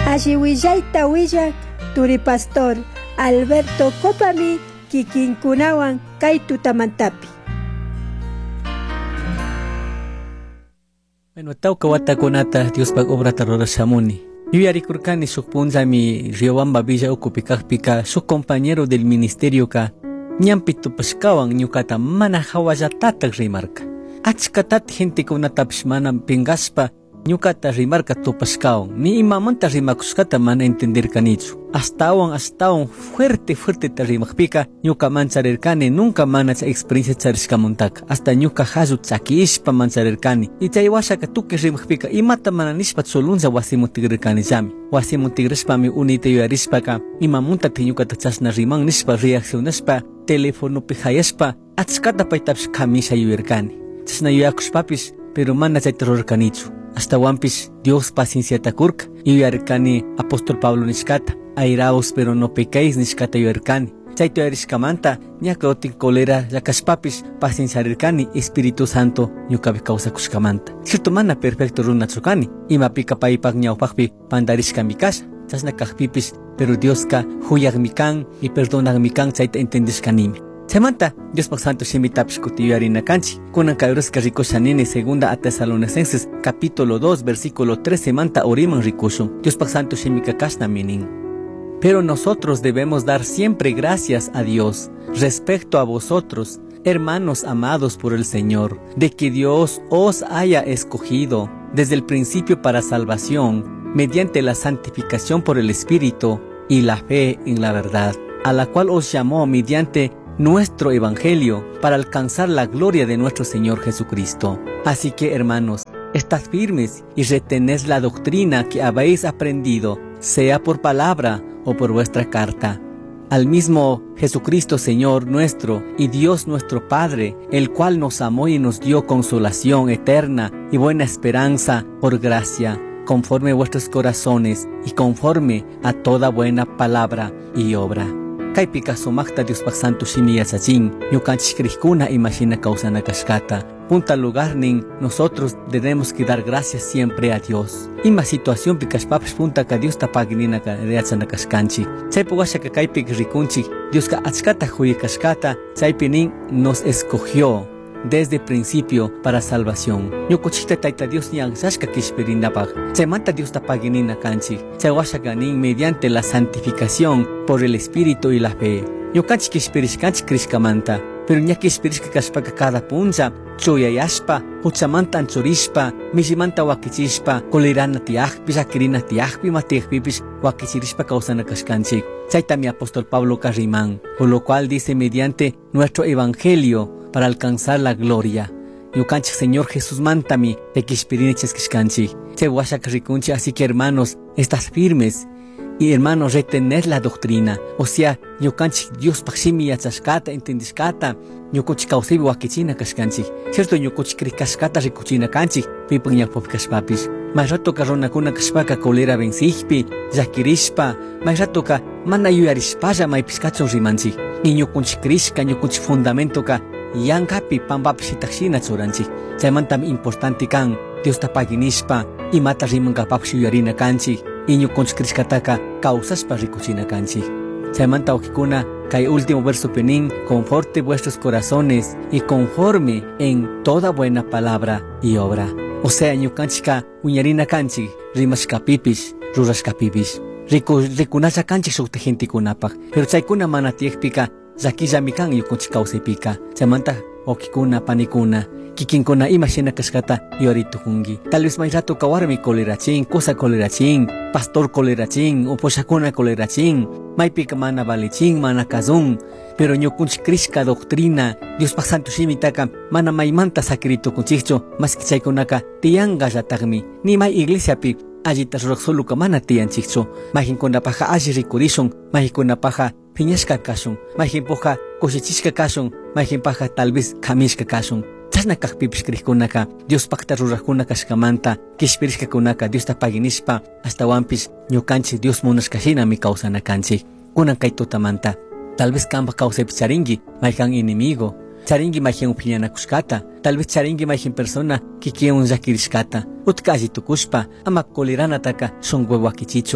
Ashiwillaita willak Turi Pastor Alberto Copami kikinkunawan kay tutamantapi. Bueno, tauka watakunata Dios pag obra tarora shamuni. Yuyarikurkani shuk punzami Riobamba Villa Ukupikakpika shuk compañero del ministerio ka ñampito pashkawan ñukata mana hawallatatak rimarka. Achkatat gente kunatapish mana pingaspa ñukata rimarka tupashkawan. Ni imamanta rimakushkata mana entender kanichu. Astawan fuerte ta rimakpika ñuka mancharirkani nunca mana cha experiencia charishkamuntaka. Hasta ñuka hazu chakishpa mancharirkani. Y chay washaka tuki rimakpika imata mana nishpa tsulunza wasimutigrirkani llami. Wasimutigririshpami unita yuyarishpaka imamunta ñukata chasna riman nishpa reaccionashpa teléfono pijayashpa achkata paytapish kamisha yuyarkani. Chasna yuyakushpapish pero mana chayta rurkanichu. Hasta wampish Dios paciencia takurka yuyarkani apóstol Pablo nishkata. Airaos pero no pecáis nishkata yuyarkani. Chayto yarishkamanta ñaka otin cólera yakashpapish paciencia rirkani Espíritu Santo ñukapi kawsakushkamanta. Cierto mana perfecto runachukani imapika paypak ñawpakpi pandarishkami kasha. Chasna kajpipish pero Dioska huyagmikan y perdonagmikan chayta entendishkanimi. Semanta Dios pak Santo Shemitapish kutiyarina kanchi. Kunan kayruska rikoshanini segunda a Tesalonicenses capítulo 2 versículo 13 manta oriman rikushun. Dios pak Santo Shemika kashna minin. Pero nosotros debemos dar siempre gracias a Dios respecto a vosotros, hermanos amados por el Señor, de que Dios os haya escogido desde el principio para salvación, mediante la santificación por el Espíritu y la fe en la verdad, a la cual os llamó mediante nuestro Evangelio para alcanzar la gloria de nuestro Señor Jesucristo. Así que, hermanos, estad firmes y retened la doctrina que habéis aprendido, sea por palabra o por vuestra carta. Al mismo Jesucristo Señor nuestro y Dios nuestro Padre, el cual nos amó y nos dio consolación eterna y buena esperanza por gracia, conforme a vuestros corazones y conforme a toda buena palabra y obra. Kaypika sumakta Dios pak Santo Shimi yachachin, ñukanchik krikuna imashina kausana kashkata. Punta lugar nin, nosotros debemos que dar gracias siempre a Dios. Ima situación pikashpapish punta ka Dios tapaginina ka reachana kashkanchi. Chaypo washa ka kaypik rikunchik, Dios ka achkata huye kashkata, chaypi nin nos escogió desde principio para salvación. Ñukuchita taita Dios ni ansashka kishpirinapag. Chaymanta Dios tapaginina kanchi. Chaywasha ganin mediante la santificación por el Espíritu y la fe. Ñukanchik kishpirishkanchik krishkamanta. Pero ñakishpirishka kashpaka cada punza, chuyayashpa, huchamanta anchurishpa, mishimanta wakichishpa, kolirana tiajpi, shakirina tiajpi, matijpipish, wakichirishpa kausana kashkanchik. Chayta mi apóstol Pablo Carrimán, por lo cual dice mediante nuestro Evangelio para alcanzar la gloria. Yukanchik Señor Jesús mantami, tekishpiriniches kishkanchik. Chewashak rikunchi, así que hermanos, estás firmes. Y hermanos, retener la doctrina. O sea, ñukanchik Dios pakshimi yachashkata, entendishkata, ñukuchik kawsibi wakichina kashkanchik. Cierto, ñukuchik krikashkata rikuchina kanchik, pipak ñakpop kashpapish. May rato ka runakuna kashpaka kolera bensihpi, llakirishpa, may rato ka mana yuyarishpalla may piskachon rimanchik. Y ñukunchik krishka, ñukunchik fundamento ka yankapi pampapish itakshina churanchik. Chaymantam importante kan, Dios tapaginishpa, imata rimankapapish yuyarina kanchik. Y ñukunchik krishkataka kausashpa rikuchina kanchik. Chaymanta okikuna kay último verso penin, conforte vuestros corazones y conforme en toda buena palabra y obra. O sea, ñukanchika uñarina kanchik, rimashkapipish, rurashkapipish. Rikunasha kanchik shukte gentikunapag. Pero chaykuna mana tiekpika, llakillamikan ñukunchik kawsaypika. Chaymanta okikuna panikuna. Kikinkuna imashina kashkata yoritukungi. Tal vez may rato kawarmi kolerachin, kusa kolerachin, pastor kolerachin, uposhakuna kolerachin, maypika mana valichin, mana kazun. Pero ñukunchik krishka doctrina, Dios pak Santo Shimitaka, mana maymanta sakiritukunchikcho, mas kichaykunaka tiyanga llatakmi, ni may iglesiapi allita ruraqsuluka mana tiyanchikcho, mayjinkunapaja alli rikurishun, mayjinkunapaja piñashka kashun, mayjinpuja kushichishka kashun, mayjinpaja tal vez kamishka kashun. Chasna kakpipish krikkunaka, Dios pakta rurajkuna kashkamanta, kishpirishka kunaka, Dios tapaginishpa, hasta wampish, ñukanchik Dios munashkashina mi kausana kanchik, kunan kay tutamanta. Tal vez kamba kausaypish charingi, mayjan enemigo, charingi mayjan upiñanakushkata, tal vez charingi mayjan persona, kikiun llakirishkata, utka alli tukushpa, ama koleranataka, shunwe wakichicho,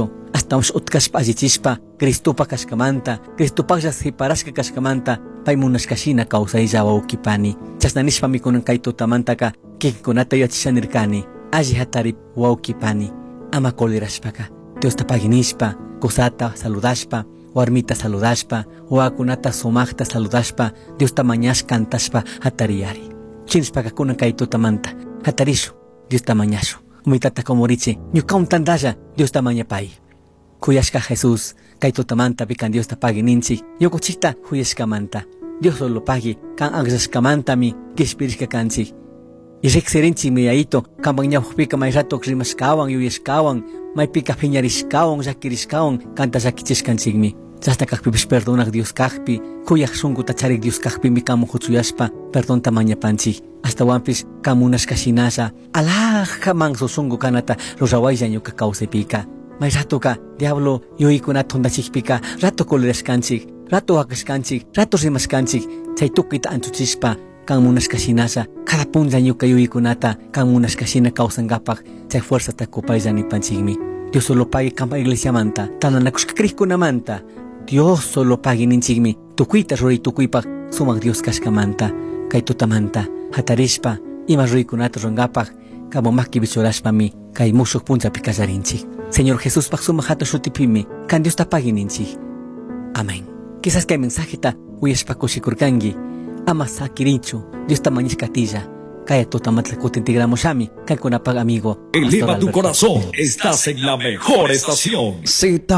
llaqtamush utkashpa allichishpa Cristupa kashkamanta Cristupaqlla siparashka kashkamanta pay munashkashina kawsaylla wawqipani chasna nishpami kunan kay tutamantaka kikinkunata yachashanirkani alli hatarip wawqipani ama kolerashpaka Diosta paginishpa kusata saludashpa warmita saludashpa wawakunata sumaqta saludashpa Diosta mañash kantashpa hatariyari chinishpaka kunan kay tutamanta hatarishu Diosta mañashu umitata komoriche ñukawan tandalla Diosta mañapay kuyashka Jesús kay tutamanta pikan Diosta pagininchik yokuchikta huyashkamanta Dios solo pagi kan agllashkamantami kishpirishka kanchik y riqsirinchik miyaito kanpak ñawpika may rato rimashkawan yuyashkawan maypika phiñarishkawan llakirishkawan kanta llakichishkanchikmi chasna kaqpipish perdonaq Dios kaqpi kuyaq shunkuta charik Dios kaqpimi kamu huchuyashpa perdonta mañapanchik hasta wanpish kamunashkashinasha alaqqa manso shunku kanata rurawaylla ñuka kawsaypika may ratoka diablo yuykunata hundachikpika rato kolerashkanchik rato waqashkanchik rato rimashkanchik chay tukita anchuchishpa kan munashkashinasha cada punlla ñuka yuykunata kan munashkashina kawsankapaq chay fuerzata kupaylla nipanchikmi Dios solo pagi kanpa iglesiamanta tananakushka kriqkunamanta Dios solo pagi ninchikmi tukuyta ruray tukuypaq sumaq Dios kashkamanta kay tutamanta hatarishpa ima ruraykunata runkapaq kamumaqki bichurashpami kay mushuq punllapi kallarinchik Señor Jesús paq sumaq hatun shutipimi kan Diosta pagi ninchik amén. Quizás kay mensajita uyashpa kushikurkanki ama sakirichu Diosta mañashkatilla kaya tutamantla kutintigramushami kaykunapaq amigo eleva tu corazón, estás en la mejor estación Z